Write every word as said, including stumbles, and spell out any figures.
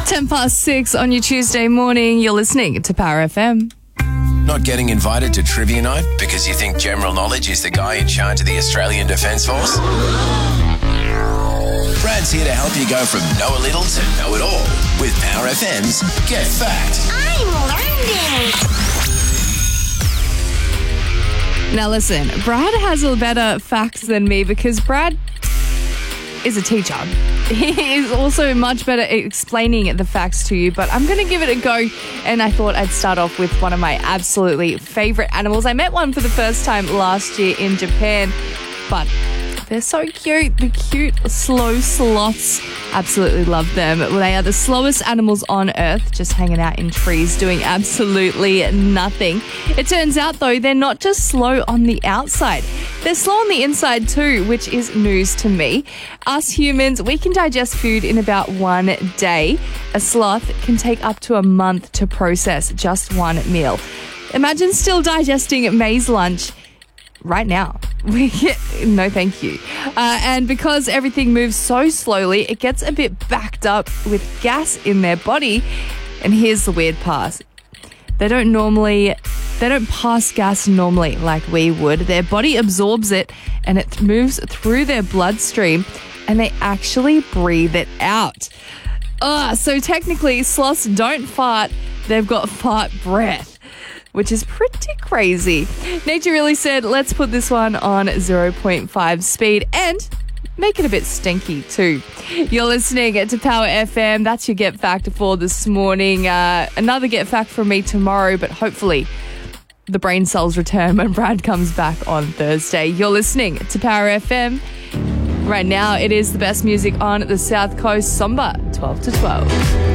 ten past six on your Tuesday morning. You're listening to Power F M. Not getting invited to trivia night because you think general knowledge is the guy in charge of the Australian Defence Force? Brad's here to help you go from know a little to know it all with Power F M's Get Fact. I'm learning. Now listen, Brad has a better facts than me because Brad is a teacher. He is also much better at explaining the facts to you, but I'm going to give it a go, and I thought I'd start off with one of my absolutely favourite animals. I met one for the first time last year in Japan, but they're so cute. The cute, slow sloths. Absolutely love them. They are the slowest animals on Earth, just hanging out in trees, doing absolutely nothing. It turns out, though, they're not just slow on the outside. They're slow on the inside too, which is news to me. Us humans, we can digest food in about one day. A sloth can take up to a month to process just one meal. Imagine still digesting maize lunch right now. No, thank you. Uh, and because everything moves so slowly, it gets a bit backed up with gas in their body. And here's the weird part. They don't normally, they don't pass gas normally like we would. Their body absorbs it and it moves through their bloodstream and they actually breathe it out. Ugh, so technically, sloths don't fart. They've got fart breath, which is pretty crazy. Nature really said, let's put this one on zero point five speed and make it a bit stinky too. You're listening to Power F M. That's your Get Fact for this morning. Uh, another Get Fact from me tomorrow, but hopefully the brain cells return when Brad comes back on Thursday. You're listening to Power F M. Right now, it is the best music on the South Coast. Samba, twelve to twelve.